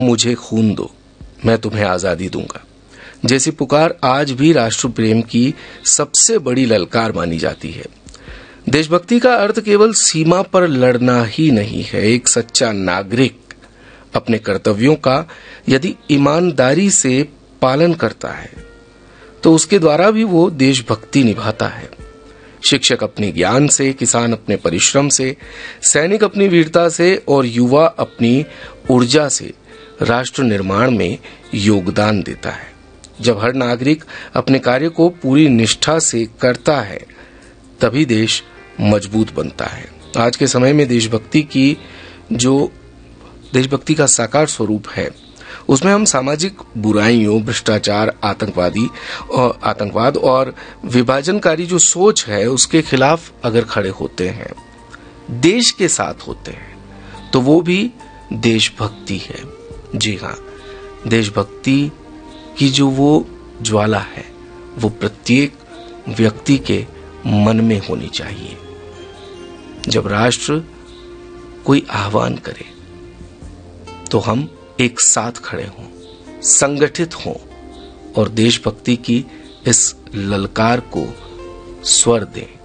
मुझे खून दो, मैं तुम्हें आजादी दूंगा जैसी पुकार आज भी राष्ट्र प्रेम की सबसे बड़ी ललकार मानी जाती है। देशभक्ति का अर्थ केवल सीमा पर लड़ना ही नहीं है। एक सच्चा नागरिक अपने कर्तव्यों का यदि ईमानदारी से पालन करता है तो उसके द्वारा भी वो देशभक्ति निभाता है। शिक्षक अपने ज्ञान से, किसान अपने परिश्रम से, सैनिक अपनी वीरता से और युवा अपनी ऊर्जा से राष्ट्र निर्माण में योगदान देता है। जब हर नागरिक अपने कार्य को पूरी निष्ठा से करता है तभी देश मजबूत बनता है। आज के समय में देशभक्ति का साकार स्वरूप है, उसमें हम सामाजिक बुराइयों, भ्रष्टाचार, आतंकवाद और विभाजनकारी जो सोच है उसके खिलाफ अगर खड़े होते हैं, देश के साथ होते हैं, तो वो भी देशभक्ति है। जी हाँ, देशभक्ति की जो वो ज्वाला है वो प्रत्येक व्यक्ति के मन में होनी चाहिए। जब राष्ट्र कोई आह्वान करे तो हम एक साथ खड़े हों, संगठित हों और देशभक्ति की इस ललकार को स्वर दें।